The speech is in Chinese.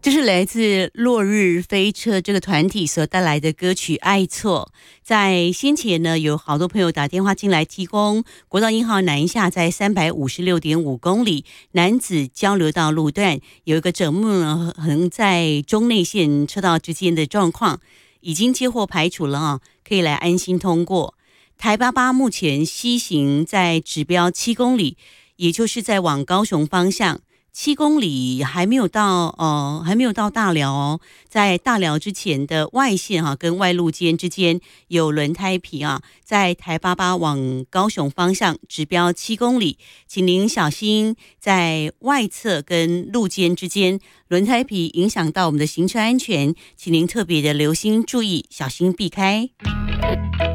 这是来自落日飞车这个团体所带来的歌曲《爱错》。在先前呢，有好多朋友打电话进来提供国道1号南下在356.5公里男子交流道路段有一个整木呢横在中内线车道之间的状况，已经接获排除了啊，可以来安心通过。台88目前西行在指标7公里，也就是在往高雄方向。7公里还没有到大寮哦，在大寮之前的外线跟外路间之间有轮胎皮在台88往高雄方向指标7公里，请您小心在外侧跟路间之间轮胎皮影响到我们的行车安全，请您特别的留心注意，小心避开。